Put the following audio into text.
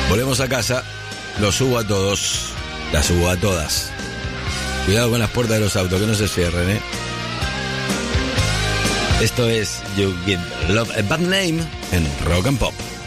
Volvemos a casa, los subo a todos, las subo a todas. Cuidado con las puertas de los autos, que no se cierren, ¿eh? Esto es You Give Love a Bad Name en Rock and Pop.